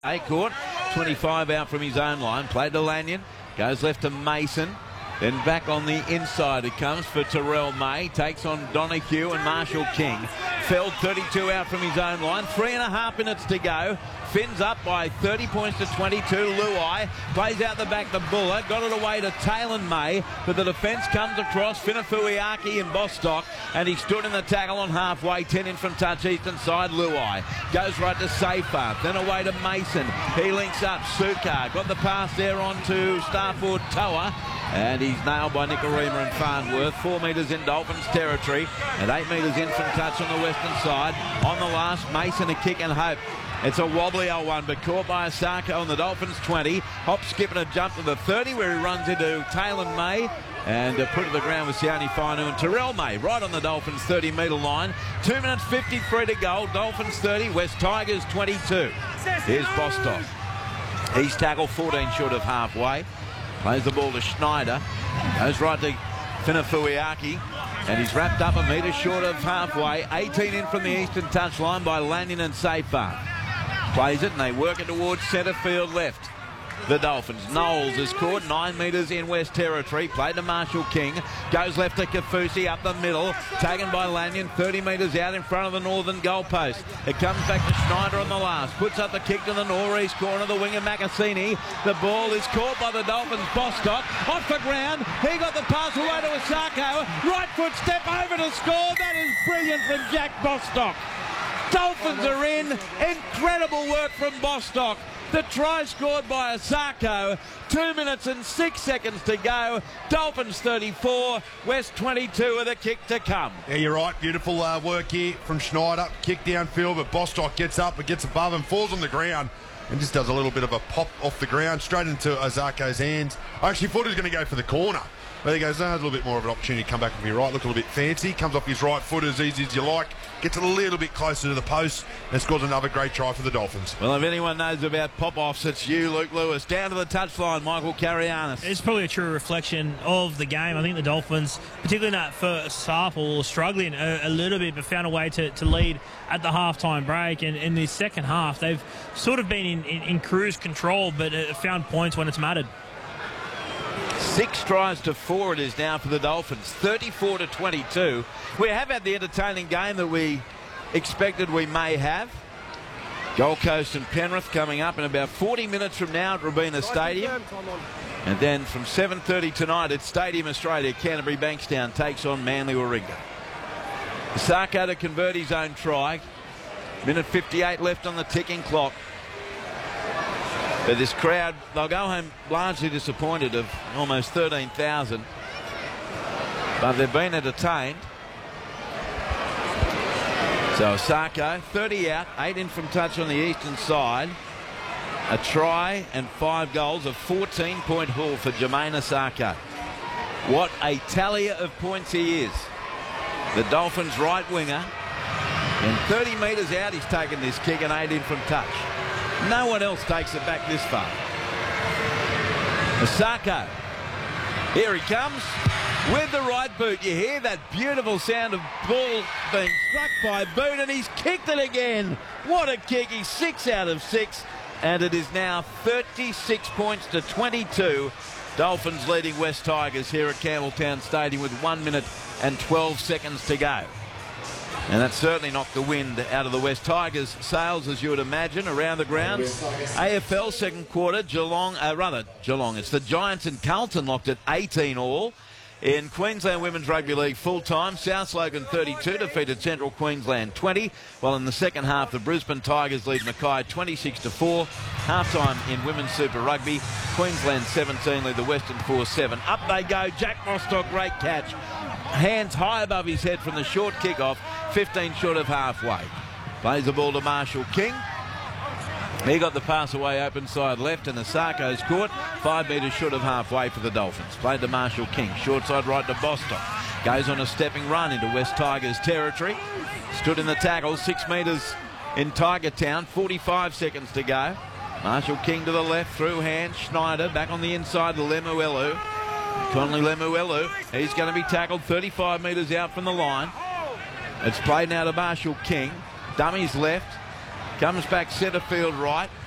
Court, 25 out from his own line, played to Lanyon, goes left to Mason, then back on the inside it comes for Terrell May, takes on Donahue and Marshall King. Feld 32 out from his own line, 3.5 minutes to go. Finn's up by 30 points to 22. Luai plays out the back to Buller, got it away to Taylor May, but the defence comes across Finafuiaki and Bostock, and he stood in the tackle on halfway, 10 in from touch eastern side. Luai goes right to Safar, then away to Mason. He links up Sukar, got the pass there on to Starford Toa, and he's nailed by Nicarima and Farnworth. 4 metres in Dolphins territory and 8 metres in from touch on the western side. On the last, Mason a kick and hope. It's a wobbly old one, but caught by Asako on the Dolphins 20. Hop, skip and a jump to the 30 where he runs into Taylor May and put to the ground with Sione Fainu and Terrell May right on the Dolphins 30-metre line. 2 minutes 53 to go. Dolphins 30, West Tigers 22. Here's Bostock. He's tackled 14 short of halfway. Plays the ball to Schneider. Goes right to Finafuiaki. And he's wrapped up a metre short of halfway. 18 in from the eastern touchline by Lanyon and Safar. Plays it and they work it towards centre field left. The Dolphins. Knowles is caught 9 metres in West Territory. Played to Marshall King. Goes left to Kafusi up the middle. Taken by Lanyon. 30 metres out in front of the northern goalpost. It comes back to Schneider on the last. Puts up the kick to the northeast corner. The winger Macassini. The ball is caught by the Dolphins. Bostock off the ground. He got the pass away to Asako. Right foot step over to score. That is brilliant from Jack Bostock. Dolphins are in. Incredible work from Bostock. The try scored by Asako. 2 minutes and 6 seconds to go. Dolphins 34, West 22 with a kick to come. Yeah, you're right. Beautiful work here from Schneider. Kick downfield, but Bostock gets up and gets above and falls on the ground and just does a little bit of a pop off the ground straight into Asako's hands. I actually thought he was going to go for the corner. But he goes, no, a little bit more of an opportunity to come back with your right, look a little bit fancy, comes off his right foot as easy as you like, gets a little bit closer to the post and scores another great try for the Dolphins. Well, if anyone knows about pop-offs, it's you, Luke Lewis. Down to the touchline, Michael Carianis. It's probably a true reflection of the game. I think the Dolphins, particularly in that first half, were struggling a little bit, but found a way to lead at the halftime break. And in the second half, they've sort of been in cruise control, but found points when it's mattered. 6 tries to 4 it is now for the Dolphins, 34 to 22. We have had the entertaining game that we expected we may have. Gold Coast and Penrith coming up in about 40 minutes from now at Robina Stadium. And then from 7:30 tonight at Stadium Australia, Canterbury Bankstown takes on Manly Warringah. Asako to convert his own try. Minute 58 left on the ticking clock. But this crowd, they'll go home largely disappointed of almost 13,000. But they've been entertained. So Asako, 30 out, 8 in from touch on the eastern side. A try and 5 goals, a 14-point haul for Jermaine Asako. What a tallier of points he is. The Dolphins' right winger. And 30 metres out, he's taken this kick and 8 in from touch. No one else takes it back this far. Asako. Here he comes with the right boot. You hear that beautiful sound of ball being struck by boot, and he's kicked it again. What a kick. He's 6 out of 6, and it is now 36 points to 22. Dolphins leading West Tigers here at Campbelltown Stadium with 1 minute and 12 seconds to go. And that certainly knocked the wind out of the West Tigers' sails, as you would imagine, around the grounds. AFL second quarter, Geelong, it's the Giants and Carlton locked at 18 all. In Queensland Women's Rugby League full-time, South Logan 32 defeated Central Queensland 20, while in the second half the Brisbane Tigers lead Mackay 26-4. Half-time in Women's Super Rugby, Queensland 17 lead the Western Force 7. Up they go, Jack Bostock, great catch. Hands high above his head from the short kick-off, 15 short of halfway. Plays the ball to Marshall King. He got the pass away open side left, and Asako's caught 5 metres short of halfway for the Dolphins. Played to Marshall King, short side right to Bostock. Goes on a stepping run into West Tigers territory. Stood in the tackle, 6 metres in Tiger Town, 45 seconds to go. Marshall King to the left, through hand, Schneider back on the inside to Lemuelu. Conley Lemuelu, he's going to be tackled 35 metres out from the line. It's played now to Marshall King. Dummies left. Comes back centre field right.